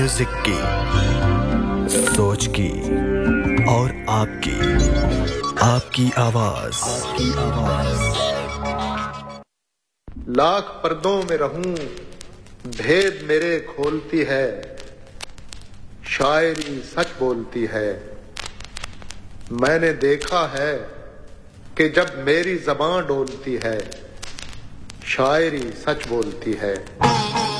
Music की, सोच की और आपकी आवाज। लाख पर्दों में रहूं, भेद मेरे खोलती है, शायरी सच बोलती है। मैंने देखा है कि जब मेरी ज़बां डोलती है, शायरी सच बोलती है।